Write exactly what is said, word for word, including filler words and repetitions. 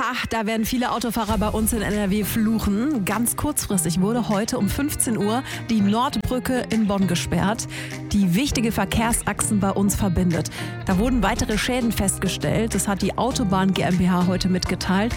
Ha, da werden viele Autofahrer bei uns in N R W fluchen. Ganz kurzfristig wurde heute um fünfzehn Uhr die Nordbrücke in Bonn gesperrt, die wichtige Verkehrsachsen bei uns verbindet. Da wurden weitere Schäden festgestellt. Das hat die Autobahn GmbH heute mitgeteilt.